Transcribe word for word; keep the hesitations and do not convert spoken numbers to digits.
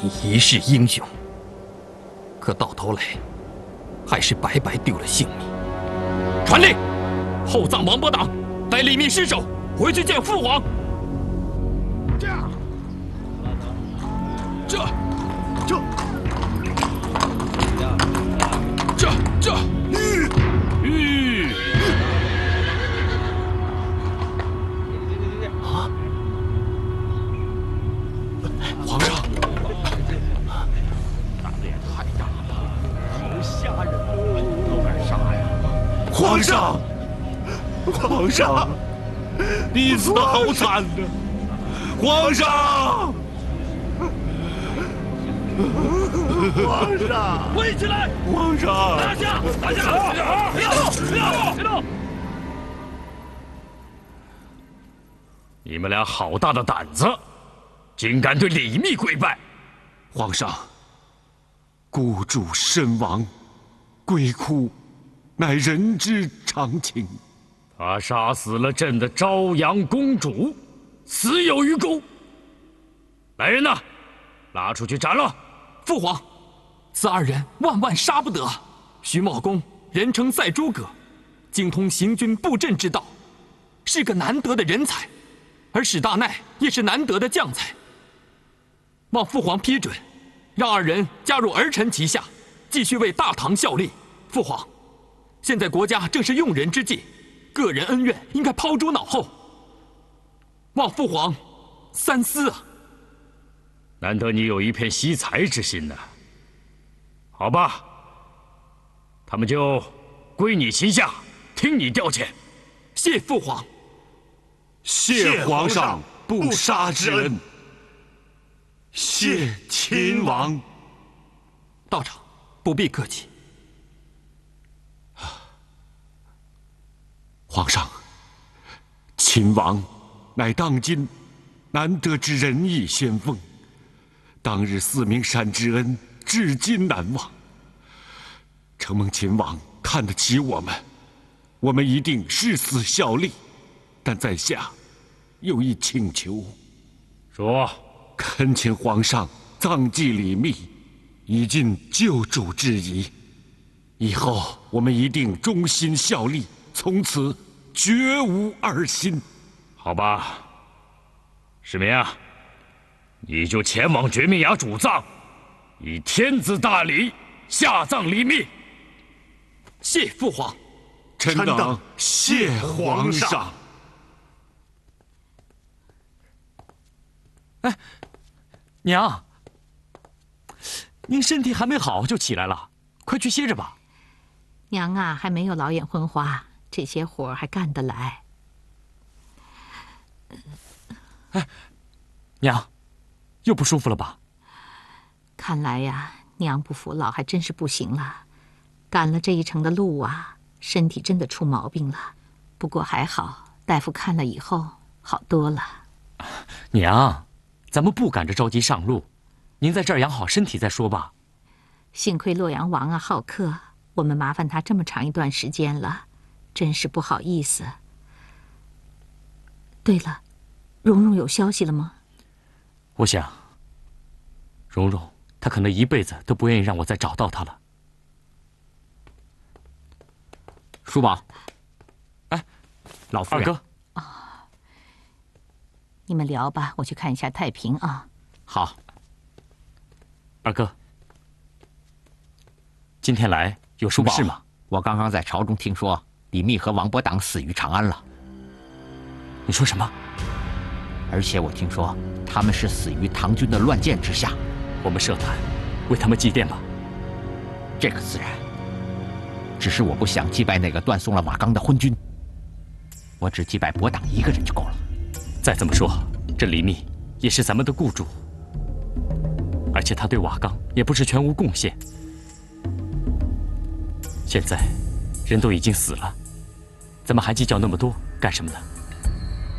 你一世英雄，可到头来还是白白丢了性命。传令，厚葬王伯党，带李密尸首回去见父皇。这样，这，这，这，这，吁，吁。啊！皇上，胆子也太大了，好吓人哦！都敢杀呀！皇上，皇上，你死的好惨呐！皇上，皇上，围起来！皇上，拿下！拿下！别动！别动！别动！你们俩好大的胆子，竟敢对李密跪拜！ 皇上，孤主身亡，跪哭，乃人之常情。 他杀死了朕的昭阳公主，死有余辜。来人呐，拉出去斩了！父皇，此二人万万杀不得。徐茂公人称赛诸葛，精通行军布阵之道，是个难得的人才。而史大鼐也是难得的将才。望父皇批准，让二人加入儿臣旗下，继续为大唐效力。父皇，现在国家正是用人之际，个人恩怨应该抛诸脑后。望父皇三思啊！难得你有一片惜才之心呢。好吧，他们就归你旗下，听你调遣。谢父皇。 谢皇上不杀之恩。谢秦王。 道长，不必客气。 皇上，秦王乃当今难得之仁义先锋，当日四明山之恩，至今难忘。承蒙秦王看得起我们，我们一定誓死效力。但在下有一请求， 说， 恳请皇上葬祭李密，以尽救主之谊。以后我们一定忠心效力，从此绝无二心。 好吧，史明啊，你就前往绝命崖主葬，以天子大礼下葬李密。谢父皇。 臣等谢皇上。 哎，娘，您身体还没好就起来了，快去歇着吧。 娘啊，还没有老眼昏花，这些活还干得来。 哎，娘，又不舒服了吧？ 看来呀，娘不服老还真是不行了。赶了这一程的路啊，身体真的出毛病了。不过还好，大夫看了以后好多了。 娘，咱们不赶着着急上路，您在这儿养好身体再说吧。 幸亏洛阳王啊好客，我们麻烦他这么长一段时间了，真是不好意思。对了，蓉蓉有消息了吗？ 我想，蓉蓉她可能一辈子都不愿意让我再找到她了。 叔宝，哎，老夫人。 二哥。 啊，你们聊吧，我去看一下太平啊。 好。 二哥，今天来有什么事吗？ 我刚刚在朝中听说李密和王伯党死于长安了。 你说什么？ 而且我听说他们是死于唐军的乱箭之下。 我们社团为他们祭奠吧。 这个自然。只是我不想击败那个断送了瓦岗的昏君，我只击败伯党一个人就够了。 再这么说，这李密也是咱们的雇主，而且他对瓦岗也不是全无贡献。现在人都已经死了，咱们还计较那么多干什么呢？